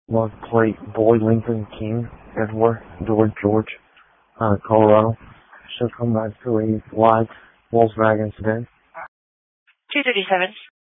Love plate Boy Lincoln King Edward George, Colorado. Should come back to a live Volkswagen today. 237.